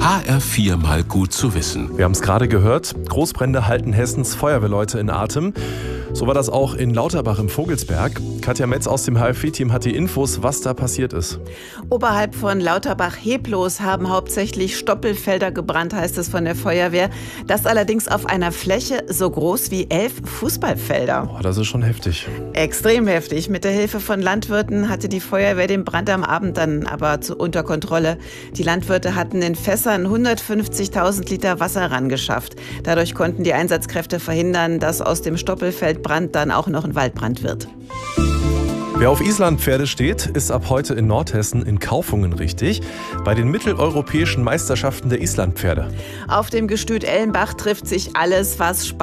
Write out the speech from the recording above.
HR4 mal gut zu wissen. Wir haben es gerade gehört, Großbrände halten Hessens Feuerwehrleute in Atem. So war das auch in Lauterbach im Vogelsberg. Katja Metz aus dem HFV-Team hat die Infos, was da passiert ist. Oberhalb von Lauterbach-Heblos haben hauptsächlich Stoppelfelder gebrannt, heißt es von der Feuerwehr. Das allerdings auf einer Fläche so groß wie 11 Fußballfelder. Das ist schon heftig. Extrem heftig. Mit der Hilfe von Landwirten hatte die Feuerwehr den Brand am Abend dann aber unter Kontrolle. Die Landwirte hatten in Fässern 150.000 Liter Wasser rangeschafft. Dadurch konnten die Einsatzkräfte verhindern, dass aus dem Stoppelfeldbrand dann auch noch ein Waldbrand wird. Wer auf Islandpferde steht, ist ab heute in Nordhessen in Kaufungen richtig. Bei den mitteleuropäischen Meisterschaften der Islandpferde. Auf dem Gestüt Ellenbach trifft sich alles, was